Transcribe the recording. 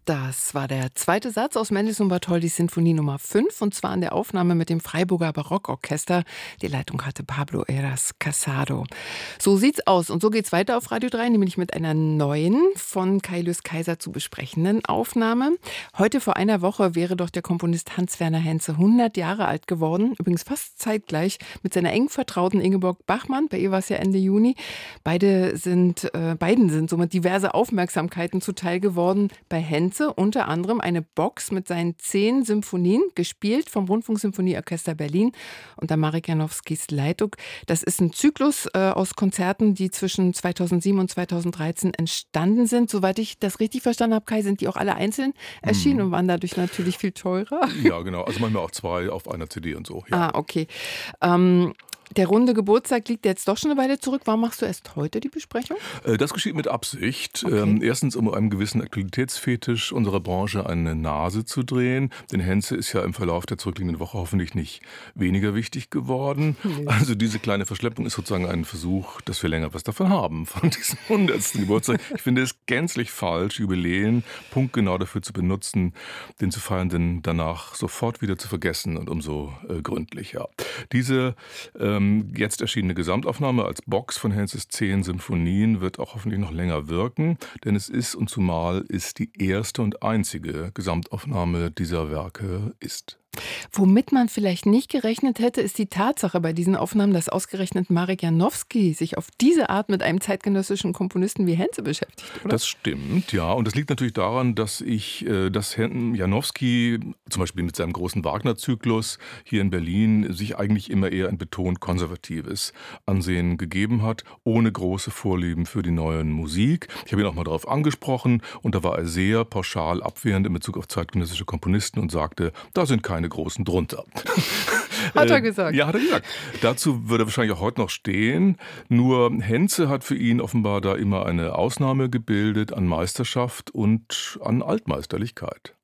Das war der zweite Satz aus Mendelssohn Bartholdys Sinfonie Nummer 5, und zwar in der Aufnahme mit dem Freiburger Barockorchester. Die Leitung hatte Pablo Heras Casado. So sieht's aus, und so geht's weiter auf Radio 3, nämlich mit einer neuen, von Kai-Lys Kaiser zu besprechenden Aufnahme. Heute vor einer Woche wäre doch der Komponist Hans-Werner Henze 100 Jahre alt geworden, übrigens fast zeitgleich mit seiner eng vertrauten Ingeborg Bachmann. Bei ihr war es ja Ende Juni. Beiden sind somit diverse Aufmerksamkeiten zuteil geworden. Bei Henze unter anderem eine Box mit seinen 10 Symphonien, gespielt vom Rundfunksymphonieorchester Berlin unter Marek Janowskis Leitung. Das ist ein Zyklus aus Konzerten, die zwischen 2007 und 2013 entstanden sind. Soweit ich das richtig verstanden habe, Kai, sind die auch alle einzeln erschienen und waren dadurch natürlich viel teurer. Ja, genau. Also manchmal auch 2 auf einer CD und so. Ja. Ah, okay. Der runde Geburtstag liegt jetzt doch schon eine Weile zurück. Warum machst du erst heute die Besprechung? Das geschieht mit Absicht. Okay. Erstens, um einem gewissen Aktualitätsfetisch unserer Branche eine Nase zu drehen. Denn Henze ist ja im Verlauf der zurückliegenden Woche hoffentlich nicht weniger wichtig geworden. Nee. Also diese kleine Verschleppung ist sozusagen ein Versuch, dass wir länger was davon haben, von diesem 100. Geburtstag. Ich finde es gänzlich falsch, Jubiläen punktgenau dafür zu benutzen, den zu feiernden danach sofort wieder zu vergessen, und umso gründlicher. Diese jetzt erschienene Gesamtaufnahme als Box von Henzes 10 Symphonien wird auch hoffentlich noch länger wirken, denn es ist und zumal ist die erste und einzige Gesamtaufnahme dieser Werke ist. Womit man vielleicht nicht gerechnet hätte, ist die Tatsache bei diesen Aufnahmen, dass ausgerechnet Marek Janowski sich auf diese Art mit einem zeitgenössischen Komponisten wie Henze beschäftigt, oder? Das stimmt, ja. Und das liegt natürlich daran, dass Janowski zum Beispiel mit seinem großen Wagner-Zyklus hier in Berlin sich eigentlich immer eher ein betont konservatives Ansehen gegeben hat, ohne große Vorlieben für die neue Musik. Ich habe ihn auch mal darauf angesprochen, und da war er sehr pauschal abwehrend in Bezug auf zeitgenössische Komponisten und sagte, da sind keine großen drunter. Hat er gesagt? Ja, hat er gesagt. Dazu würde er wahrscheinlich auch heute noch stehen. Nur Henze hat für ihn offenbar da immer eine Ausnahme gebildet an Meisterschaft und an Altmeisterlichkeit.